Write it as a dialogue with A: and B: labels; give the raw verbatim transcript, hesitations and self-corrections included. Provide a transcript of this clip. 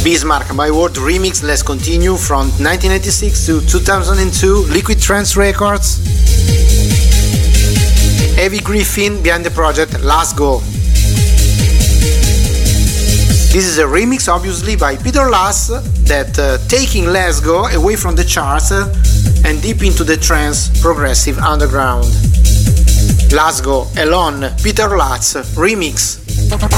A: Bismarck, My World remix, Let's Continue, from nineteen ninety-six to two thousand two, Liquid Trance Records. Evie Griffin behind the project Last Go. This is a remix, obviously, by Peter Lass, that uh, taking Let's Go away from the charts uh, and deep into the trance progressive underground. Last Go, Alone, Peter Lass remix.